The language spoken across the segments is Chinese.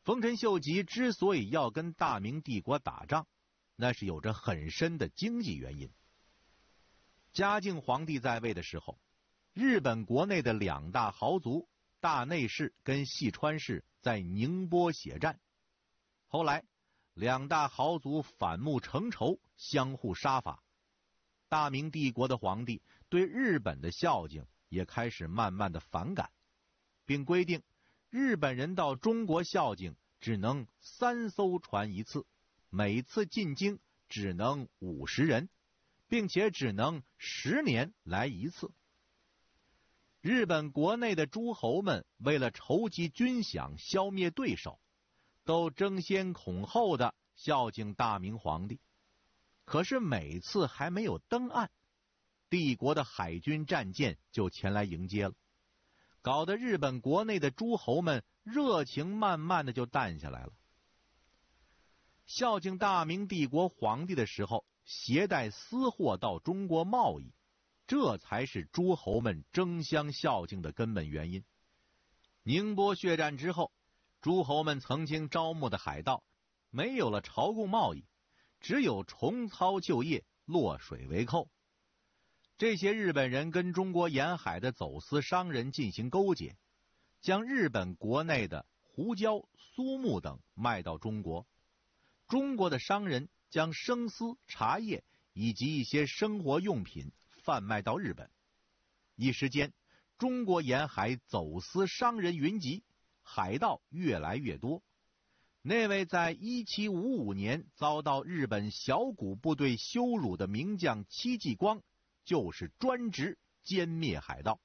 丰臣秀吉之所以要跟大明帝国打仗，那是有着很深的经济原因。嘉靖皇帝在位的时候，日本国内的两大豪族大内氏跟细川氏在宁波血战，后来两大豪族反目成仇，相互杀伐。大明帝国的皇帝对日本的孝敬也开始慢慢的反感，并规定日本人到中国孝敬只能3艘船一次，每次进京只能50人，并且只能10年来一次。日本国内的诸侯们为了筹集军饷，消灭对手，都争先恐后的孝敬大明皇帝。可是每次还没有登岸，帝国的海军战舰就前来迎接了，搞得日本国内的诸侯们热情慢慢的就淡下来了。孝敬大明帝国皇帝的时候，携带私货到中国贸易，这才是诸侯们争相孝敬的根本原因。宁波血战之后，诸侯们曾经招募的海盗没有了朝贡贸易，只有重操旧业，落水为寇。这些日本人跟中国沿海的走私商人进行勾结，将日本国内的胡椒、苏木等卖到中国。中国的商人将生丝、茶叶以及一些生活用品贩卖到日本。一时间，中国沿海走私商人云集，海盗越来越多。那位在1755年遭到日本小股部队羞辱的名将戚继光，就是专职歼灭海盗。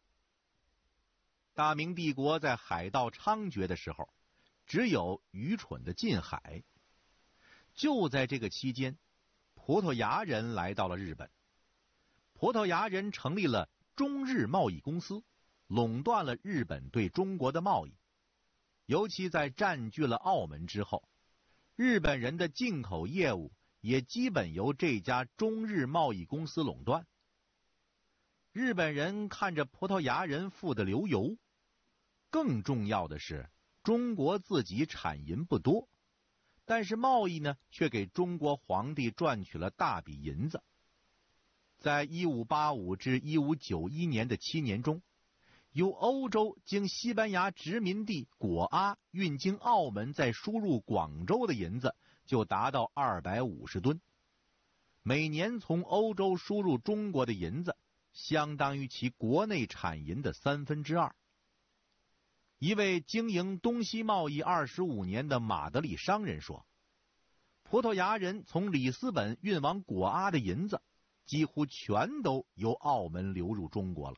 大明帝国在海盗猖獗的时候，只有愚蠢的近海。就在这个期间，葡萄牙人来到了日本。葡萄牙人成立了中日贸易公司，垄断了日本对中国的贸易。尤其在占据了澳门之后，日本人的进口业务也基本由这家中日贸易公司垄断。日本人看着葡萄牙人富得流油，更重要的是，中国自己产银不多，但是贸易呢，却给中国皇帝赚取了大笔银子。在1585至1591年的7年中，由欧洲经西班牙殖民地果阿运经澳门再输入广州的银子就达到250吨。每年从欧洲输入中国的银子，相当于其国内产银的2/3。一位经营东西贸易25年的马德里商人说，葡萄牙人从里斯本运往果阿的银子几乎全都由澳门流入中国了。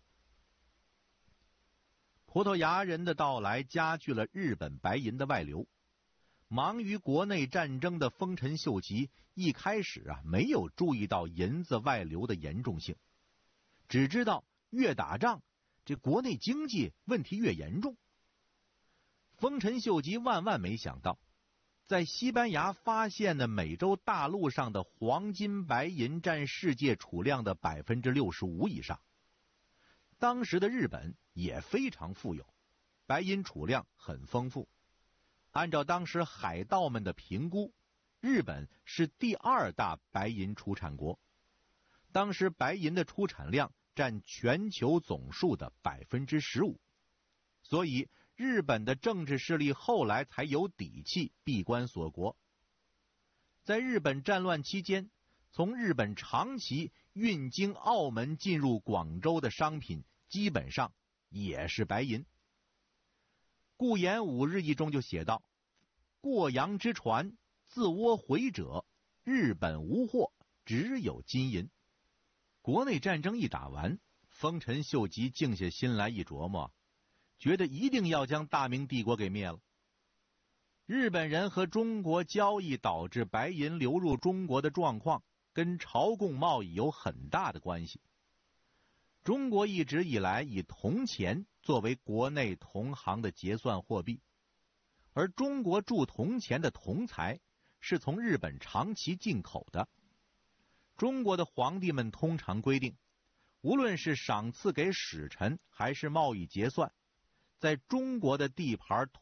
葡萄牙人的到来加剧了日本白银的外流。忙于国内战争的丰臣秀吉一开始没有注意到银子外流的严重性，只知道越打仗，这国内经济问题越严重。丰臣秀吉万万没想到，在西班牙发现的美洲大陆上的黄金白银占世界储量的65%以上。当时的日本也非常富有，白银储量很丰富。按照当时海盗们的评估，日本是第2大白银出产国。当时白银的出产量占全球总数的15%，所以日本的政治势力后来才有底气闭关锁国。在日本战乱期间，从日本长崎运经澳门进入广州的商品基本上也是白银。顾炎武日记中就写道，过洋之船自倭回者，日本无货，只有金银。国内战争一打完，丰臣秀吉静下心来一琢磨，觉得一定要将大明帝国给灭了。日本人和中国交易导致白银流入中国的状况跟朝贡贸易有很大的关系。中国一直以来以铜钱作为国内铜行的结算货币，而中国铸铜钱的铜材是从日本长崎进口的。中国的皇帝们通常规定，无论是赏赐给使臣还是贸易结算，在中国的地盘